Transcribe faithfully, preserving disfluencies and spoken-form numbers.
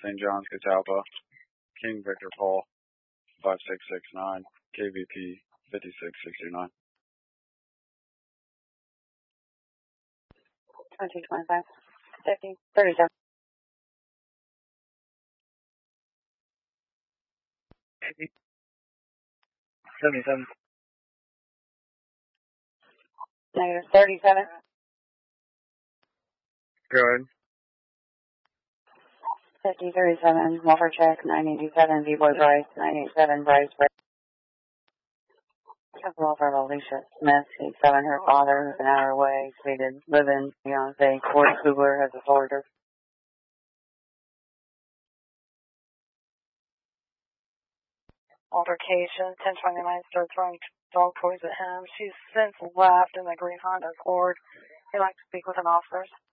Saint John's, Catawba, King Victor Paul, five six six nine, K V P fifty-six sixty-nine. twenty twenty-five, fifty, thirty-seven. seventy-seven. Negative thirty-seven. Go ahead. fifty, thirty-seven, Walter check, nine eighty-seven, V-Boy Bryce, nine eighty-seven, Bryce, Bryce. Walter Alicia Smith, eighty-seven, her father, an hour away, treated, live-in, fiance, Corey Kugler has a forger. Altercation, ten twenty-nine, started throwing dog toys at him. She's since left in the green Honda Accord. He'd like to speak with an officer.